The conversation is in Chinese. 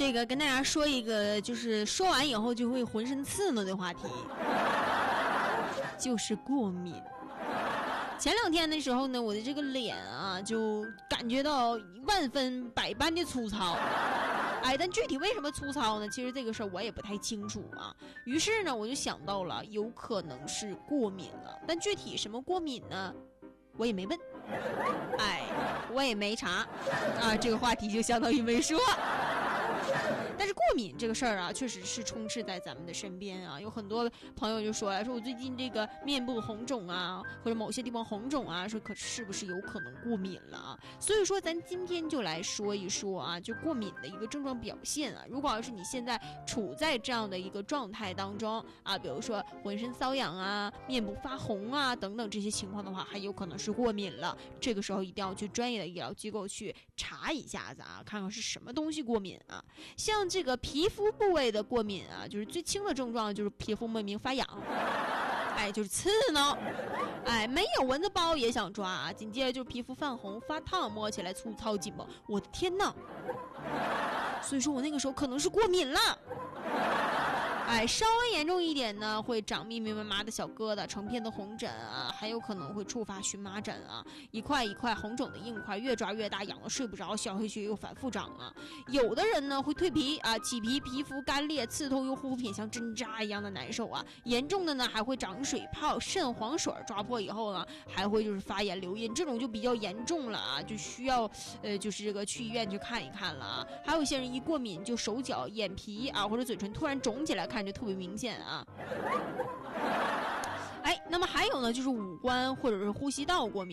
这个跟大家说一个，就是说完以后就会浑身刺挠的话题，就是过敏。前2天的时候呢，我的这个脸啊，就感觉到万分百般的粗糙。但具体为什么粗糙呢？其实这个事儿我也不太清楚啊。于是呢，我就想到了，有可能是过敏了。但具体什么过敏呢？我也没问，我也没查啊。这个话题就相当于没说。但是过敏这个事儿啊，确实是充斥在咱们的身边啊。有很多朋友就说我最近这个面部红肿啊，或者某些地方红肿啊，说可是不是有可能过敏了啊？所以说咱今天就来说一说啊，就过敏的一个症状表现啊。如果要是你现在处在这样的一个状态当中啊，比如说浑身瘙痒啊、面部发红啊等等这些情况的话，还有可能是过敏了。这个时候一定要去专业的医疗机构去查一下子啊，看看是什么东西过敏啊。像这个皮肤部位的过敏啊，就是最轻的症状就是皮肤莫名发痒，就是刺挠，没有蚊子包也想抓啊。紧接着就是皮肤泛红发烫，摸起来粗糙紧绷，我的天哪！所以说我那个时候可能是过敏了。稍微严重一点呢，会长密密麻麻的小疙瘩，成片的红疹啊，还有可能会触发荨麻疹啊，一块一块红肿的硬块，越抓越大，痒得睡不着，小黑血又反复长啊。有的人呢会蜕皮啊，起皮，皮肤干裂，刺痛又护肤品像针扎一样的难受啊。严重的呢还会长水泡、肾黄水，抓破以后呢还会就是发炎留印，这种就比较严重了啊，就需要就是这个去医院去看一看了啊。还有一些人一过敏就手脚、眼皮啊或者嘴唇突然肿起来，看着特别明显啊。那么还有呢，就是五官或者是呼吸道过敏。